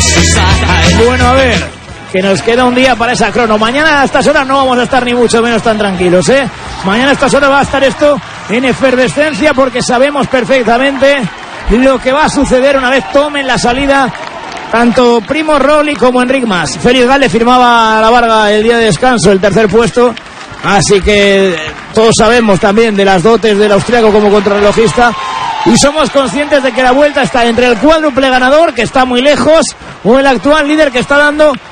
Bueno, a ver, que nos queda un día para esa crono. Mañana a estas horas no vamos a estar ni mucho menos tan tranquilos, ¿eh? Mañana a estas horas va a estar esto en efervescencia porque sabemos perfectamente lo que va a suceder una vez tomen la salida tanto Primo Roglic como Enric Mas. Félix Gall le firmaba a la Varga el día de descanso el tercer puesto, así que todos sabemos también de las dotes del austriaco como contrarrelojista y somos conscientes de que la vuelta está entre el cuádruple ganador, que está muy lejos, o el actual líder que está dando